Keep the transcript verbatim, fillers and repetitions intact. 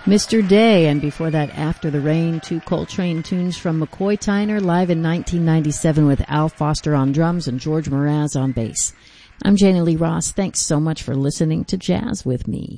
Mister Day, and before that, After the Rain, two Coltrane tunes from McCoy Tyner live in nineteen ninety-seven with Al Foster on drums and George Mraz on bass. I'm Janie Lee Ross. Thanks so much for listening to Jazz with me.